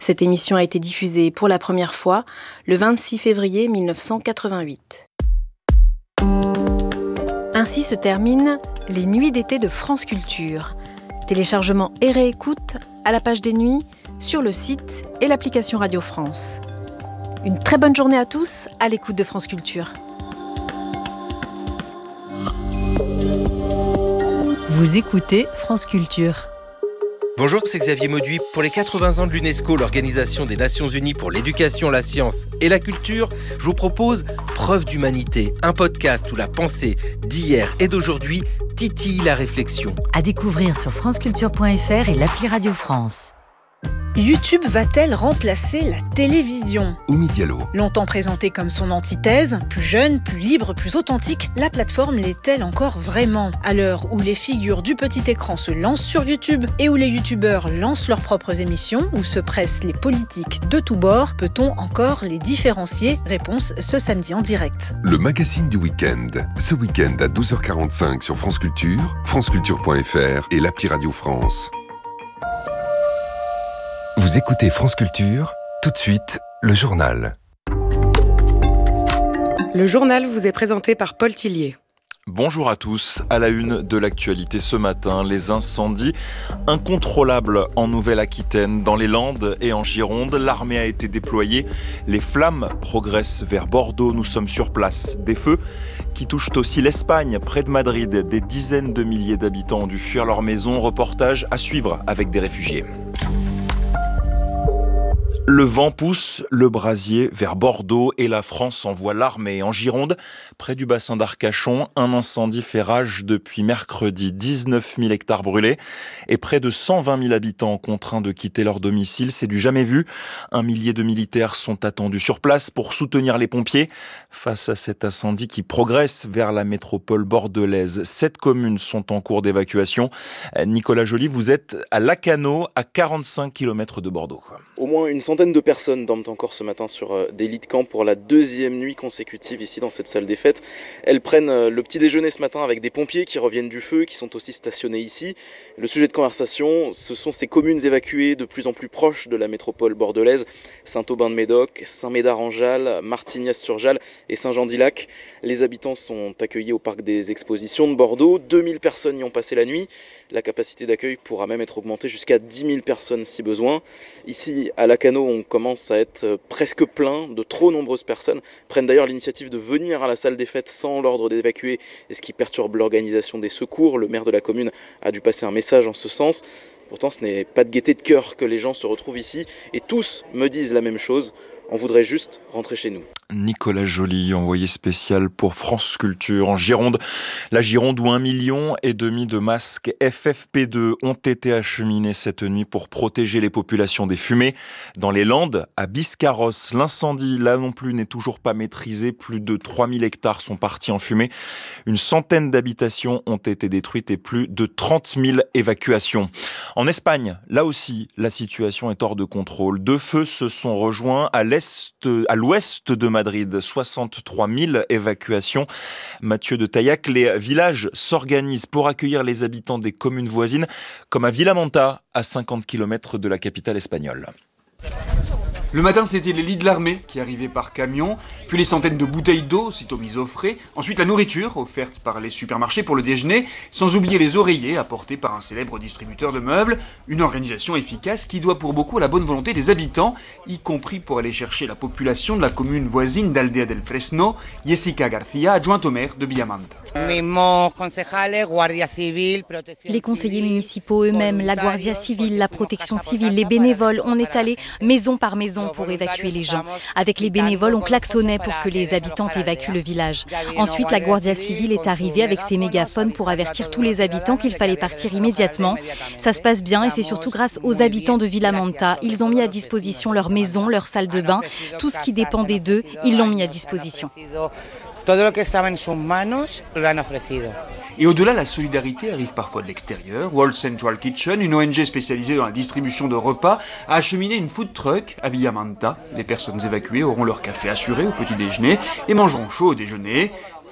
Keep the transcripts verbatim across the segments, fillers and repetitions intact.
Cette émission a été diffusée pour la première fois le vingt-six février mille neuf cent quatre-vingt-huit. Ainsi se terminent les Nuits d'été de France Culture. Téléchargement et réécoute à la page des nuits, sur le site et l'application Radio France. Une très bonne journée à tous à l'écoute de France Culture. Vous écoutez France Culture. Bonjour, c'est Xavier Mauduit. Pour les quatre-vingts ans de l'UNESCO, l'Organisation des Nations Unies pour l'éducation, la science et la culture, je vous propose Preuve d'humanité, un podcast où la pensée d'hier et d'aujourd'hui titille la réflexion. À découvrir sur franceculture point f r et l'appli Radio France. YouTube va-t-elle remplacer la télévision ? Oumi Diallo. Longtemps présentée comme son antithèse, plus jeune, plus libre, plus authentique, la plateforme l'est-elle encore vraiment ? À l'heure où les figures du petit écran se lancent sur YouTube et où les youtubeurs lancent leurs propres émissions, où se pressent les politiques de tous bords, peut-on encore les différencier ? Réponse ce samedi en direct. Le magazine du week-end. Ce week-end à douze heures quarante-cinq sur France Culture, franceculture point f r et l'appli Radio France. Vous écoutez France Culture, tout de suite, le journal. Le journal vous est présenté par Paul Tillier. Bonjour à tous. À la une de l'actualité ce matin, les incendies incontrôlables en Nouvelle-Aquitaine, dans les Landes et en Gironde. L'armée a été déployée. Les flammes progressent vers Bordeaux. Nous sommes sur place. Des feux qui touchent aussi l'Espagne, près de Madrid. Des dizaines de milliers d'habitants ont dû fuir leur maison. Reportage à suivre avec des réfugiés. Le vent pousse le brasier vers Bordeaux et la France envoie l'armée. En Gironde, près du bassin d'Arcachon, un incendie fait rage depuis mercredi. dix-neuf mille hectares brûlés et près de cent vingt mille habitants contraints de quitter leur domicile. C'est du jamais vu. Un millier de militaires sont attendus sur place pour soutenir les pompiers face à cet incendie qui progresse vers la métropole bordelaise. Sept communes sont en cours d'évacuation. Nicolas Joly, vous êtes à Lacanau, à quarante-cinq kilomètres de Bordeaux. Au moins une centaine de personnes dorment encore ce matin sur des lits de camp pour la deuxième nuit consécutive ici dans cette salle des fêtes. Elles prennent le petit déjeuner ce matin avec des pompiers qui reviennent du feu, qui sont aussi stationnés ici. Le sujet de conversation, ce sont ces communes évacuées de plus en plus proches de la métropole bordelaise. Saint-Aubin-de-Médoc, Saint-Médard-en-Jalles, Martignas-sur-Jalles et Saint-Jean-d'Illac. Les habitants sont accueillis au parc des expositions de Bordeaux. deux mille personnes y ont passé la nuit. La capacité d'accueil pourra même être augmentée jusqu'à dix mille personnes si besoin. Ici, à Lacanau, on commence à être presque plein. De trop nombreuses personnes prennent d'ailleurs l'initiative de venir à la salle des fêtes sans l'ordre d'évacuer, et ce qui perturbe l'organisation des secours. Le maire de la commune a dû passer un message en ce sens. Pourtant, ce n'est pas de gaieté de cœur que les gens se retrouvent ici, et tous me disent la même chose. On voudrait juste rentrer chez nous. Nicolas Joly, envoyé spécial pour France Culture en Gironde. La Gironde où un million et demi de masques F F P deux ont été acheminés cette nuit pour protéger les populations des fumées. Dans les Landes, à Biscarros, l'incendie, là non plus, n'est toujours pas maîtrisé. Plus de trois mille hectares sont partis en fumée. Une centaine d'habitations ont été détruites et plus de trente mille évacuations. En Espagne, là aussi, la situation est hors de contrôle. Deux feux se sont rejoints à l'est, à l'ouest de Madrid, soixante-trois mille évacuations. Mathieu de Taillac, les villages s'organisent pour accueillir les habitants des communes voisines, comme à Villamonta, à cinquante kilomètres de la capitale espagnole. Le matin, c'était les lits de l'armée qui arrivaient par camion, puis les centaines de bouteilles d'eau, sitôt mises au frais, ensuite la nourriture offerte par les supermarchés pour le déjeuner, sans oublier les oreillers apportés par un célèbre distributeur de meubles, une organisation efficace qui doit pour beaucoup à la bonne volonté des habitants, y compris pour aller chercher la population de la commune voisine d'Aldea del Fresno, Jessica García, adjointe au maire de Villamanta. Les conseillers municipaux eux-mêmes, la Guardia Civile, la protection civile, les bénévoles, on est allé maison par maison pour évacuer les gens. Avec les bénévoles, on klaxonnait pour que les habitants évacuent le village. Ensuite, la Guardia Civile est arrivée avec ses mégaphones pour avertir tous les habitants qu'il fallait partir immédiatement. Ça se passe bien et c'est surtout grâce aux habitants de Villamonta. Ils ont mis à disposition leur maison, leur salle de bain, tout ce qui dépendait d'eux, ils l'ont mis à disposition. Et au-delà, la solidarité arrive parfois de l'extérieur. World Central Kitchen, une O N G spécialisée dans la distribution de repas, a acheminé une food truck à Villamanta. Les personnes évacuées auront leur café assuré au petit déjeuner et mangeront chaud au déjeuner.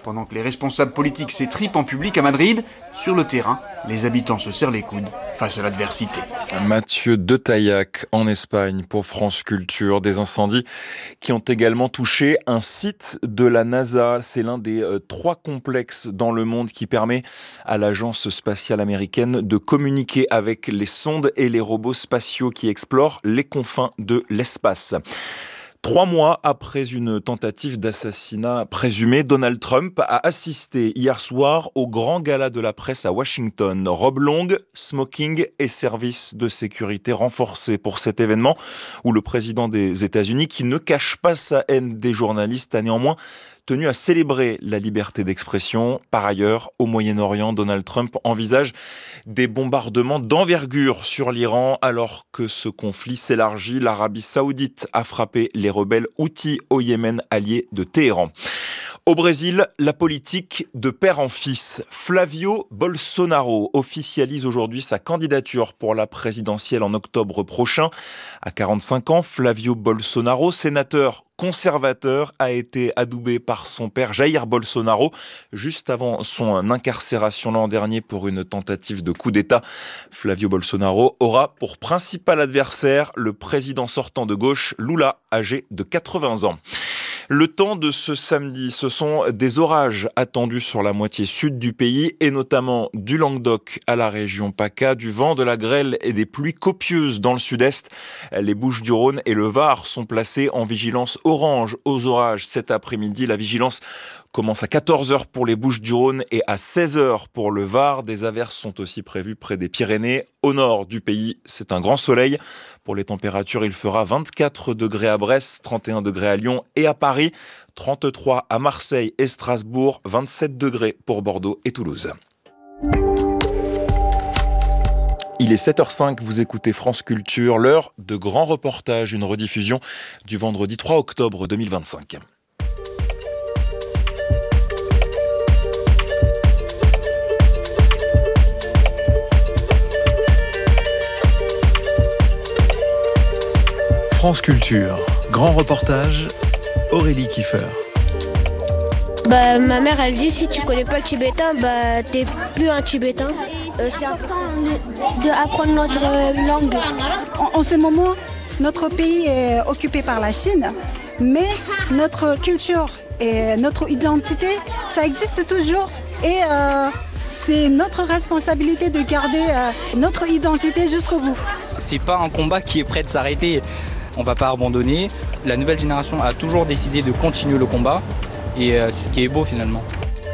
Pendant que les responsables politiques s'étripent en public à Madrid, sur le terrain, les habitants se serrent les coudes face à l'adversité. Mathieu de Taillac en Espagne pour France Culture. Des incendies qui ont également touché un site de la NASA. C'est l'un des euh, trois complexes dans le monde qui permet à l'agence spatiale américaine de communiquer avec les sondes et les robots spatiaux qui explorent les confins de l'espace. Trois mois après une tentative d'assassinat présumée, Donald Trump a assisté hier soir au grand gala de la presse à Washington. Robe longue, smoking et services de sécurité renforcés pour cet événement où le président des États-Unis, qui ne cache pas sa haine des journalistes, a néanmoins tenu à célébrer la liberté d'expression. Par ailleurs, au Moyen-Orient, Donald Trump envisage des bombardements d'envergure sur l'Iran alors que ce conflit s'élargit. L'Arabie Saoudite a frappé les rebelles Houthis au Yémen, alliés de Téhéran. Au Brésil, la politique de père en fils. Flavio Bolsonaro officialise aujourd'hui sa candidature pour la présidentielle en octobre prochain. À quarante-cinq ans, Flavio Bolsonaro, sénateur conservateur, a été adoubé par son père Jair Bolsonaro juste avant son incarcération l'an dernier pour une tentative de coup d'État. Flavio Bolsonaro aura pour principal adversaire le président sortant de gauche, Lula, âgé de quatre-vingts ans. Le temps de ce samedi, ce sont des orages attendus sur la moitié sud du pays et notamment du Languedoc à la région PACA, du vent, de la grêle et des pluies copieuses dans le sud-est. Les Bouches-du-Rhône et le Var sont placés en vigilance orange aux orages cet après-midi. La vigilance commence à quatorze heures pour les Bouches-du-Rhône et à seize heures pour le Var. Des averses sont aussi prévues près des Pyrénées. Au nord du pays, c'est un grand soleil. Pour les températures, il fera vingt-quatre degrés à Brest, trente et un degrés à Lyon et à Paris, trente-trois à Marseille et Strasbourg, vingt-sept degrés pour Bordeaux et Toulouse. Il est sept heures cinq, vous écoutez France Culture, l'heure de Grand Reportage, une rediffusion du vendredi trois octobre deux mille vingt-cinq. France Culture, grand reportage, Aurélie Kiefer. Bah, ma mère elle dit si tu connais pas le tibétain, bah t'es plus un tibétain. Euh, c'est important d'apprendre notre langue. En, en ce moment, notre pays est occupé par la Chine, mais notre culture et notre identité, ça existe toujours. Et euh, c'est notre responsabilité de garder euh, notre identité jusqu'au bout. C'est pas un combat qui est prêt de s'arrêter. On va pas abandonner. La nouvelle génération a toujours décidé de continuer le combat et c'est ce qui est beau finalement.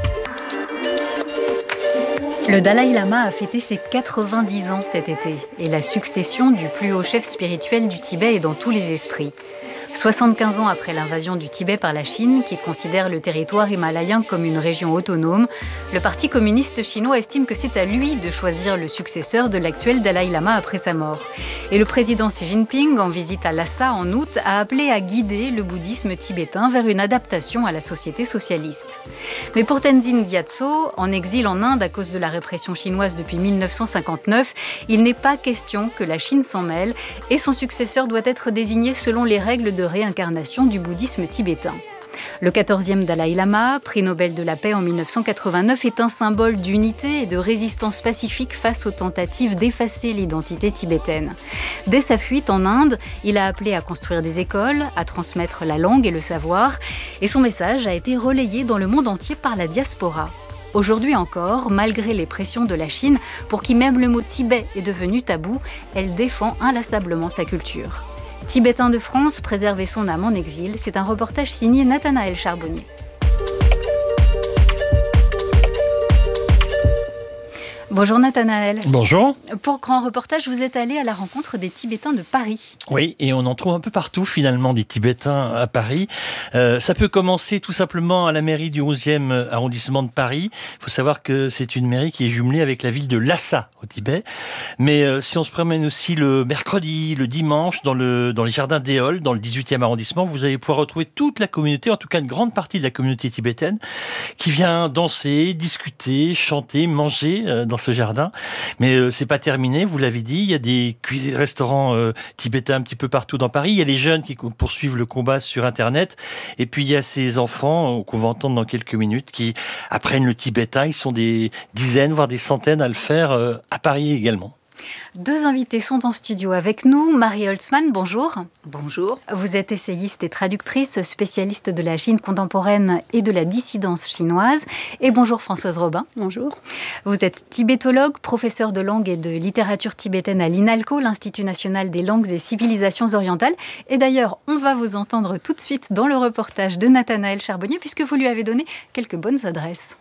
Le Dalai Lama a fêté ses quatre-vingt-dix ans cet été et la succession du plus haut chef spirituel du Tibet est dans tous les esprits. soixante-quinze ans après l'invasion du Tibet par la Chine, qui considère le territoire himalayen comme une région autonome, le Parti communiste chinois estime que c'est à lui de choisir le successeur de l'actuel Dalai Lama après sa mort. Et le président Xi Jinping, en visite à Lhasa en août, a appelé à guider le bouddhisme tibétain vers une adaptation à la société socialiste. Mais pour Tenzin Gyatso, en exil en Inde à cause de la répression chinoise depuis mille neuf cent cinquante-neuf, il n'est pas question que la Chine s'en mêle et son successeur doit être désigné selon les règles de réincarnation du bouddhisme tibétain. Le quatorzième Dalai Lama, prix Nobel de la paix en mille neuf cent quatre-vingt-neuf, est un symbole d'unité et de résistance pacifique face aux tentatives d'effacer l'identité tibétaine. Dès sa fuite en Inde, il a appelé à construire des écoles, à transmettre la langue et le savoir, et son message a été relayé dans le monde entier par la diaspora. Aujourd'hui encore, malgré les pressions de la Chine, pour qui même le mot Tibet est devenu tabou, elle défend inlassablement sa culture. Tibétain de France, préserver son âme en exil, c'est un reportage signé Nathanaël Charbonnier. Bonjour Nathanaël. Bonjour. Pour Grand Reportage, vous êtes allé à la rencontre des Tibétains de Paris. Oui, et on en trouve un peu partout finalement des Tibétains à Paris. Euh, ça peut commencer tout simplement à la mairie du onzième arrondissement de Paris. Il faut savoir que c'est une mairie qui est jumelée avec la ville de Lhasa au Tibet. Mais euh, si on se promène aussi le mercredi, le dimanche, dans, le, dans les jardins d'Éole, dans le dix-huitième arrondissement, vous allez pouvoir retrouver toute la communauté, en tout cas une grande partie de la communauté tibétaine, qui vient danser, discuter, chanter, manger euh, dans ce ce jardin. Mais euh, c'est pas terminé, vous l'avez dit. Il y a des cuis- restaurants euh, tibétains un petit peu partout dans Paris. Il y a les jeunes qui co- poursuivent le combat sur Internet. Et puis il y a ces enfants euh, qu'on va entendre dans quelques minutes qui apprennent le tibétain. Ils sont des dizaines, voire des centaines à le faire euh, à Paris également. Deux invités sont en studio avec nous. Marie Holtzmann, bonjour. Bonjour. Vous êtes essayiste et traductrice, spécialiste de la Chine contemporaine et de la dissidence chinoise. Et bonjour Françoise Robin. Bonjour. Vous êtes tibétologue, professeur de langue et de littérature tibétaine à l'INALCO, l'Institut national des langues et civilisations orientales. Et d'ailleurs, on va vous entendre tout de suite dans le reportage de Nathanaël Charbonnier, puisque vous lui avez donné quelques bonnes adresses.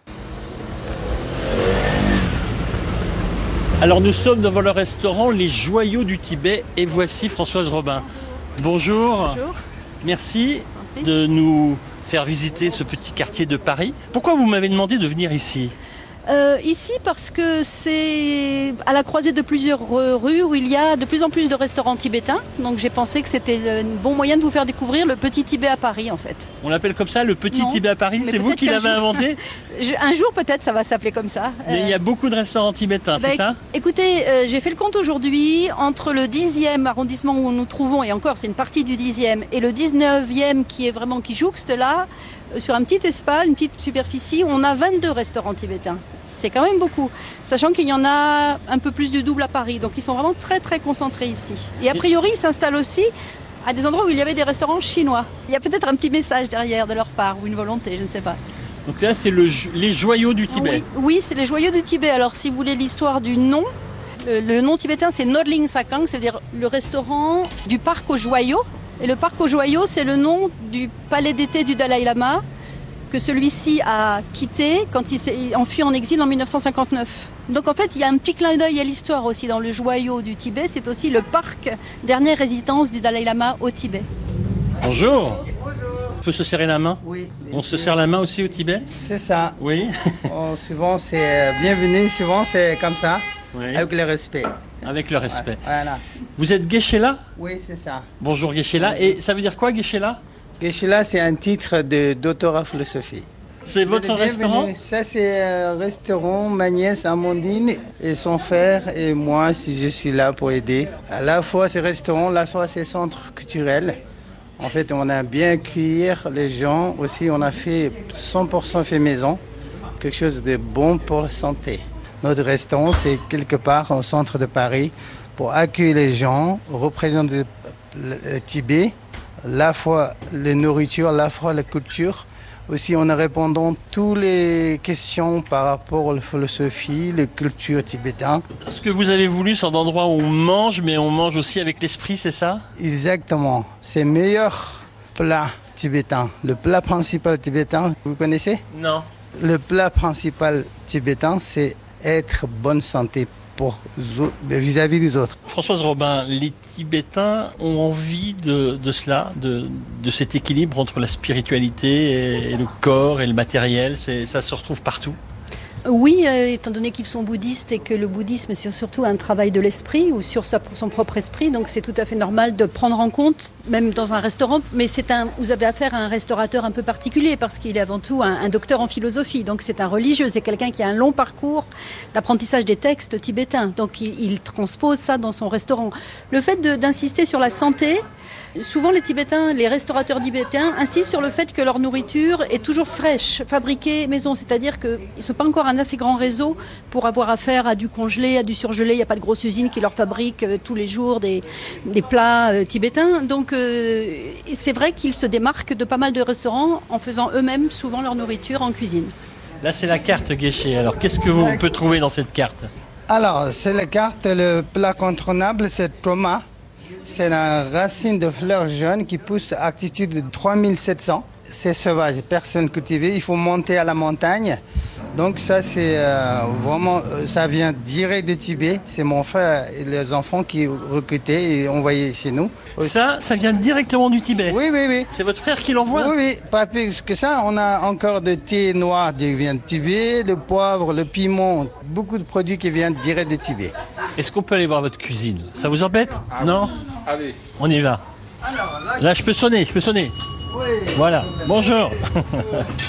Alors nous sommes devant le restaurant Les Joyaux du Tibet et voici Françoise Robin. Bonjour. Bonjour. Merci de nous faire visiter ce petit quartier de Paris. Pourquoi vous m'avez demandé de venir ici ? Euh, ici parce que c'est à la croisée de plusieurs euh, rues où il y a de plus en plus de restaurants tibétains. Donc j'ai pensé que c'était un bon moyen de vous faire découvrir le petit Tibet à Paris en fait. On l'appelle comme ça, le petit Non, Tibet à Paris, c'est vous qui l'avez inventé ? Je, Un jour peut-être ça va s'appeler comme ça. Mais il y a beaucoup de restaurants tibétains, Bah, c'est ça ? Écoutez, euh, j'ai fait le compte aujourd'hui, entre le dixième arrondissement où nous nous trouvons, et encore c'est une partie du dixième, et le dix-neuvième qui est vraiment qui jouxte là, euh, sur un petit espace, une petite superficie, on a vingt-deux restaurants tibétains. C'est quand même beaucoup, sachant qu'il y en a un peu plus du double à Paris, donc ils sont vraiment très très concentrés ici. Et a priori ils s'installent aussi à des endroits où il y avait des restaurants chinois. Il y a peut-être un petit message derrière de leur part, ou une volonté, je ne sais pas. Donc là c'est le, les Joyaux du Tibet. Oui, oui, c'est les Joyaux du Tibet. Alors si vous voulez l'histoire du nom, le, le nom tibétain c'est Nodling Sakang, c'est-à-dire le restaurant du parc aux joyaux. Et le parc aux joyaux c'est le nom du palais d'été du Dalai Lama que celui-ci a quitté quand il s'est enfui en exil en mille neuf cent cinquante-neuf. Donc en fait il y a un petit clin d'œil à l'histoire aussi dans le Joyau du Tibet, c'est aussi le parc, dernière résidence du Dalai Lama au Tibet. Bonjour. On peut se serrer la main ? Oui. On se serre la main aussi au Tibet ? C'est ça. Oui. Oh, souvent c'est bienvenu, souvent c'est comme ça, Oui. avec le respect. Avec le respect. Voilà. Vous êtes Geshe-la ? Oui, c'est ça. Bonjour Geshe-la. Et ça veut dire quoi Geshe-la ? Geshe-la, c'est un titre de doctorat en philosophie. C'est votre restaurant ? Ça, c'est un restaurant, ma nièce Amandine et son frère et moi, si je suis là pour aider. À la fois c'est restaurant, à la fois c'est centre culturel. En fait, on a bien accueillir les gens. Aussi, on a fait cent pour cent fait maison, quelque chose de bon pour la santé. Notre restaurant, c'est quelque part au centre de Paris pour accueillir les gens, représenter le, le Tibet, à la fois la nourriture, à la fois la culture. Aussi, en répondant toutes les questions par rapport à la philosophie, la culture tibétaine. Ce que vous avez voulu, c'est un endroit où on mange, mais on mange aussi avec l'esprit, c'est ça ? Exactement. C'est le meilleur plat tibétain. Le plat principal tibétain, vous connaissez ? Non. Le plat principal tibétain, c'est être bonne santé pour vis-à-vis des autres. Françoise Robin, les Tibétains ont envie de, de cela, de, de cet équilibre entre la spiritualité et, et le corps et le matériel. C'est, ça se retrouve partout. Oui, euh, étant donné qu'ils sont bouddhistes et que le bouddhisme c'est surtout un travail de l'esprit ou sur sa, son propre esprit, donc c'est tout à fait normal de prendre en compte, même dans un restaurant, mais c'est un, vous avez affaire à un restaurateur un peu particulier parce qu'il est avant tout un, un docteur en philosophie, donc c'est un religieux, c'est quelqu'un qui a un long parcours d'apprentissage des textes tibétains, donc il, il transpose ça dans son restaurant. Le fait de, d'insister sur la santé, souvent les Tibétains, les restaurateurs tibétains insistent sur le fait que leur nourriture est toujours fraîche, fabriquée maison, c'est-à-dire qu'ils ne sont pas encore un assez grand réseau pour avoir affaire à du congelé, à du surgelé. Il n'y a pas de grosse usine qui leur fabrique euh, tous les jours des, des plats euh, tibétains. Donc euh, c'est vrai qu'ils se démarquent de pas mal de restaurants en faisant eux-mêmes souvent leur nourriture en cuisine. Là c'est la carte Geshe. Alors qu'est-ce que vous peut trouver dans cette carte ? Alors c'est la carte, le plat incontournable, c'est Troma. C'est la racine de fleurs jaunes qui pousse à altitude de trois mille sept cents. C'est sauvage, personne cultivé. Il faut monter à la montagne. Donc ça, c'est euh, vraiment, ça vient direct de Tibet. C'est mon frère et les enfants qui recrutaient et envoyaient chez nous. Ça, ça vient directement du Tibet ? Oui, oui, oui. C'est votre frère qui l'envoie ? Oui, oui. Pas plus que ça. On a encore de thé noir qui vient de Tibet, le poivre, le piment, beaucoup de produits qui viennent direct de Tibet. Est-ce qu'on peut aller voir votre cuisine ? Ça vous embête ? Ah, non ? Allez. On y va. Là, je peux sonner, je peux sonner. Oui. Voilà. Bonjour.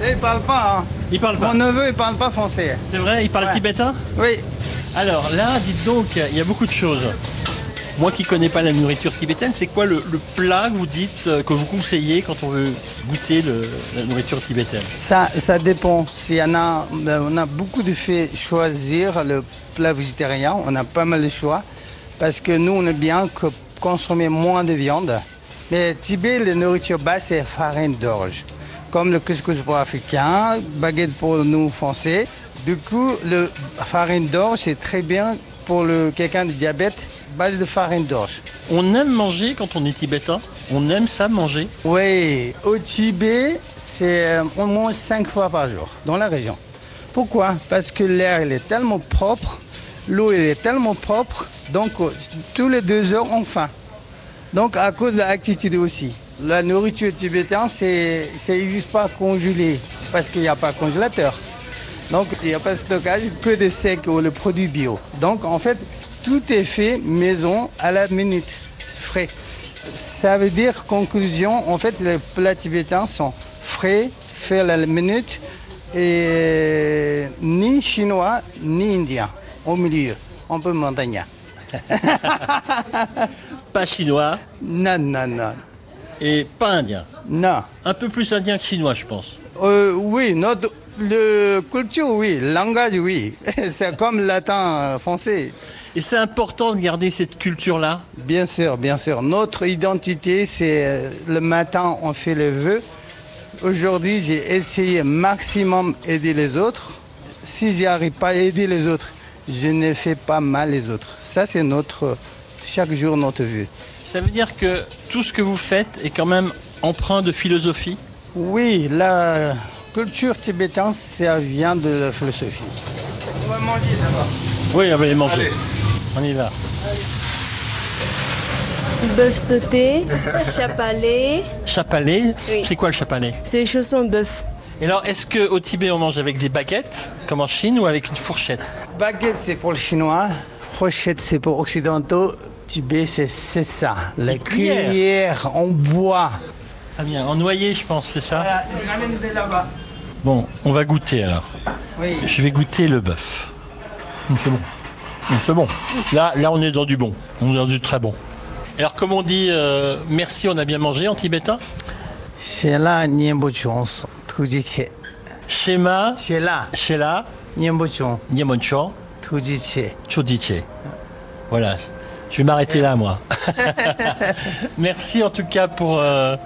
Et il parle pas. Hein. Il parle pas. Mon neveu, il parle pas français. C'est vrai, il parle Ouais. tibétain? Oui. Alors là, dites donc, il y a beaucoup de choses. Moi qui connais pas la nourriture tibétaine, c'est quoi le, le plat que vous dites, euh, que vous conseillez quand on veut goûter le, la nourriture tibétaine? Ça, ça dépend. Si on a, on a beaucoup de fait choisir le plat végétarien. On a pas mal de choix parce que nous, on aime bien que consommer moins de viande. Mais Tibet, la nourriture basse, c'est farine d'orge. Comme le couscous pour africain, baguette pour nous français. Du coup, le farine d'orge, c'est très bien pour le quelqu'un de diabète, base de farine d'orge. On aime manger quand on est tibétain? On aime ça, manger? Oui, au Tibet, c'est, on mange cinq fois par jour dans la région. Pourquoi? Parce que l'air il est tellement propre, l'eau elle est tellement propre, donc tous les deux heures on faim. Donc à cause de l'activité aussi. La nourriture tibétaine, c'est, ça n'existe pas congelé parce qu'il n'y a pas de congélateur. Donc il n'y a pas de stockage, que des secs ou le produit bio. Donc en fait, tout est fait maison à la minute, frais. Ça veut dire, conclusion, en fait, les plats tibétains sont frais, faits à la minute, et ni chinois, ni indien, au milieu, un peu montagnard. Pas chinois? Non, non, non. Et pas indien? Non. Un peu plus indien que chinois, je pense. Euh, oui, notre le culture, oui, le langage, oui. C'est comme le latin français. Et c'est important de garder cette culture-là? Bien sûr, bien sûr. Notre identité, c'est le matin, on fait les vœux. Aujourd'hui, j'ai essayé maximum aider les autres. Si j'y arrive pas à aider les autres, je ne fais pas mal les autres. Ça, c'est notre, chaque jour, notre vœu. Ça veut dire que tout ce que vous faites est quand même empreint de philosophie? Oui, la culture tibétaine, ça vient de la philosophie. On va manger d'abord. Oui, on va les manger. Allez. On y va. Bœuf sauté, chapalé. Chapalé? Oui. C'est quoi le chapalé? C'est les chaussons de bœuf. Et alors, est-ce qu'au Tibet, on mange avec des baguettes, comme en Chine, ou avec une fourchette? Baguette, c'est pour le chinois. Fourchette, c'est pour occidentaux. Tibet, c'est, c'est ça. La cuillères. cuillère en bois. Très bien. En noyer, je pense, c'est ça? Voilà, je ramène de là-bas. Bon, on va goûter alors. Oui. Je vais goûter le bœuf. Hum, C'est bon. Hum, C'est bon. Là, là, on est dans du bon. On est dans du très bon. Alors, comme on dit, euh, merci, on a bien mangé en tibétain? Shela Nyembochon, Tujiche. Shema. Shela. Shela. Nyembochon. Nyembochon. Tujiche. Chodiche. Voilà. Je vais m'arrêter là, moi. Merci en tout cas pour... Euh